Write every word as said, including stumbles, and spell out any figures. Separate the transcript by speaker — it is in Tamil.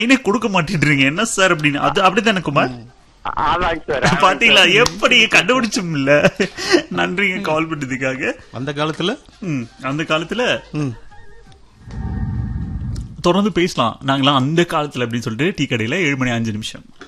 Speaker 1: இன்னும் கொடுக்க மாட்டேன்றீங்க என்ன சார் அப்படின்னு. அது அப்படித்தானே குமார்?
Speaker 2: ஆமாங்க சார்.
Speaker 1: பாத்தீங்களா எப்படி கண்டுபிடிச்சும் இல்ல. நன்றிங்க கால் பண்ணதுக்காக.
Speaker 3: அந்த காலத்துல
Speaker 1: ம் அந்த காலத்துல தொடர்ந்து பேசலாம் நாங்களாம் அந்த காலத்துல அப்படின்னு சொல்லிட்டு டீ கடையில ஏழு மணி அஞ்சு நிமிஷம்